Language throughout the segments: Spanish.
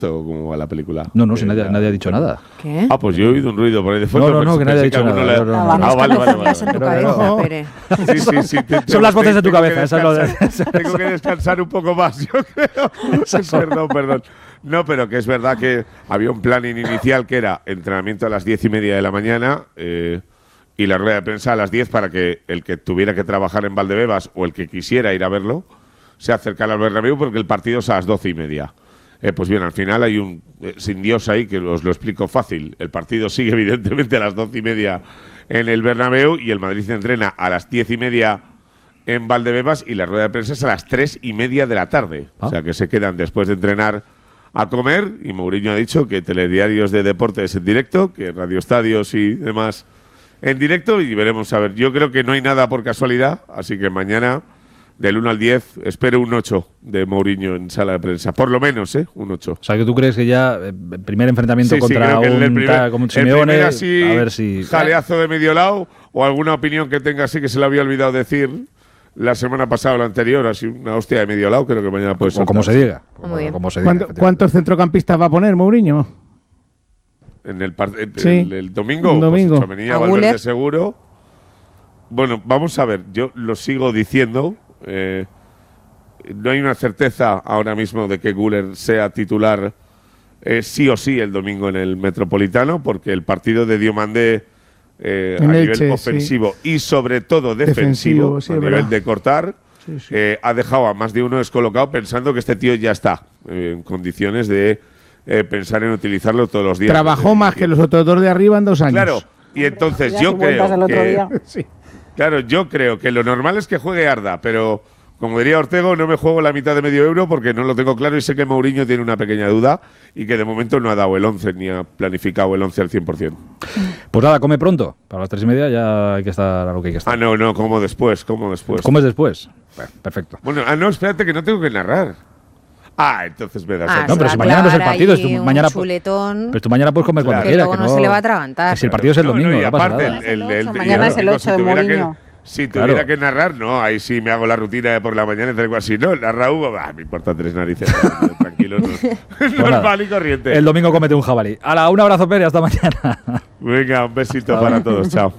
¿Cómo va la película? No, si nadie ha dicho nada. ¿Qué? Pues yo he oído un ruido por ahí de fondo. No, que nadie ha dicho nada. Vale. En tu cabeza, Pere. Sí. Son las voces de tu cabeza. Tengo que descansar un poco más, yo creo. Perdón. No, pero que es verdad que había un plan inicial que era entrenamiento a las 10:30 de la mañana y la rueda de prensa a las 10 para que el que tuviera que trabajar en Valdebebas o el que quisiera ir a verlo se acercara al Bernabéu porque el partido es a las 12:30. Pues bien, al final hay un sin Dios ahí que os lo explico fácil. El partido sigue evidentemente a las 12:30 en el Bernabéu y el Madrid entrena a las 10:30 en Valdebebas y la rueda de prensa es a las 3:30 de la tarde. O sea que se quedan después de entrenar a comer y Mourinho ha dicho que telediarios de deportes en directo, que radioestadios y demás en directo y veremos a ver. Yo creo que no hay nada por casualidad, así que mañana del 1 al 10 espero un 8 de Mourinho en sala de prensa, por lo menos, un 8. O sea, que tú crees que ya el primer enfrentamiento contra un Simeone, así, a ver si jaleazo de medio lado o alguna opinión que tenga así que se le había olvidado decir la semana pasada o la anterior, así una hostia de medio lado, creo que mañana puede ser. O como se diga. ¿Cuántos centrocampistas va a poner Mourinho? En el domingo, domingo. Pues Valverde seguro. Bueno, vamos a ver, yo lo sigo diciendo. No hay una certeza ahora mismo de que Güler sea titular sí o sí el domingo en el Metropolitano, porque el partido de Diomandé a nivel ofensivo y sobre todo defensivo a nivel de cortar ha dejado a más de uno descolocado pensando que este tío ya está en condiciones de pensar en utilizarlo todos los días. Trabajó más que los otros dos de arriba en 2 años. Claro, y entonces yo creo que lo normal es que juegue Arda, pero como diría Ortego, no me juego la mitad de medio euro porque no lo tengo claro y sé que Mourinho tiene una pequeña duda y que de momento no ha dado el 11 ni ha planificado el 11 al 100%. Pues nada, come pronto. Para las 3:30 ya hay que estar a lo que hay que estar. No, como después. ¿Comes después? Perfecto. Bueno, espérate que no tengo que narrar. Entonces me das. No, pero si mañana no es el partido, mañana chuletón. Pero tú mañana puedes comer cuando quieras. Luego no se le va a atragantar. Si el partido es el domingo, y aparte, mañana es el 8 de Mourinho. Si tuviera que narrar, ahí sí me hago la rutina de por la mañana y tal cual. Si no, narra Hugo, me importa 3 narices. Tranquilo, normal y corriente. El domingo cómete un jabalí. Un abrazo, Pere, hasta mañana. Venga, un besito para todos, chao.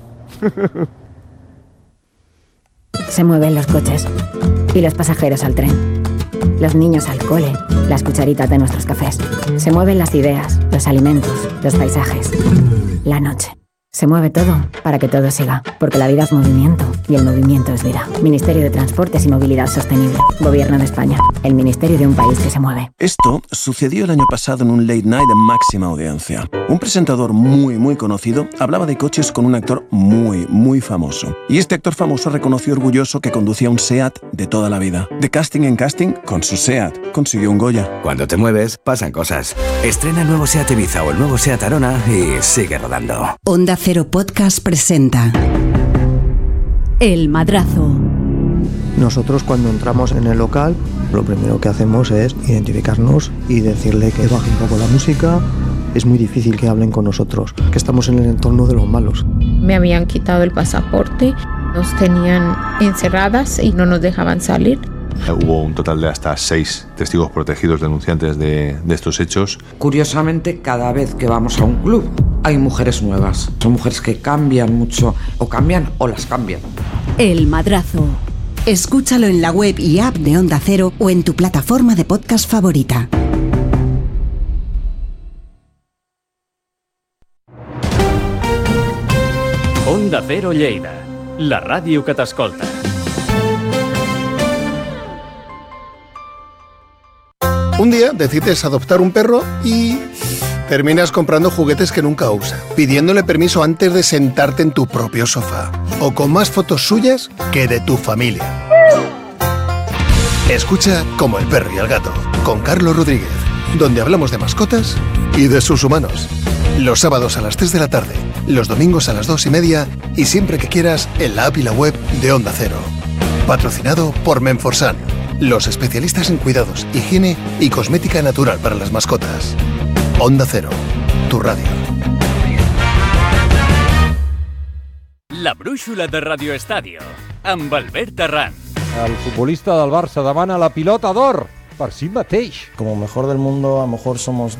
Se mueven los coches y los pasajeros al tren, los niños al cole, las cucharitas de nuestros cafés. Se mueven las ideas, los alimentos, los paisajes, la noche. Se mueve todo para que todo siga, porque la vida es movimiento y el movimiento es vida. Ministerio de Transportes y Movilidad Sostenible. Gobierno de España. El ministerio de un país que se mueve. Esto sucedió el año pasado en un late night de máxima audiencia. Un presentador muy conocido hablaba de coches con un actor muy famoso. Y este actor famoso reconoció orgulloso que conducía un SEAT de toda la vida. De casting en casting, con su SEAT consiguió un Goya. Cuando te mueves, pasan cosas. Estrena el nuevo SEAT Ibiza o el nuevo SEAT Arona y sigue rodando. Onda Cero Podcast presenta El Madrazo. Nosotros cuando entramos en el local, lo primero que hacemos es identificarnos y decirle que baje un poco la música. Es muy difícil que hablen con nosotros, que estamos en el entorno de los malos. Me habían quitado el pasaporte, nos tenían encerradas y no nos dejaban salir. Hubo un total de hasta 6 testigos protegidos denunciantes de estos hechos. Curiosamente, cada vez que vamos a un club hay mujeres nuevas. Son mujeres que cambian mucho, o cambian o las cambian. El Madrazo. Escúchalo en la web y app de Onda Cero o en tu plataforma de podcast favorita. Onda Cero Lleida, la ràdio que t'escolta. Un día decides adoptar un perro y terminas comprando juguetes que nunca usa, pidiéndole permiso antes de sentarte en tu propio sofá, o con más fotos suyas que de tu familia. Escucha Como el perro y el gato, con Carlos Rodríguez, donde hablamos de mascotas y de sus humanos. Los sábados a las 3 de la tarde, los domingos a las 2:30 y siempre que quieras en la app y la web de Onda Cero. Patrocinado por Menforsan, los especialistas en cuidados, higiene y cosmética natural para las mascotas. Onda Cero, tu radio. La brúixola de Radio Estadio, amb Albert Arran. El futbolista del Barça demana la pilota d'or per si mateix. Como mejor del mundo, a lo mejor somos